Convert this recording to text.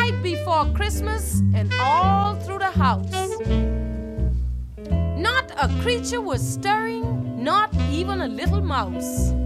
night before Christmas and all through the house. Not a creature was stirring, not even a little mouse.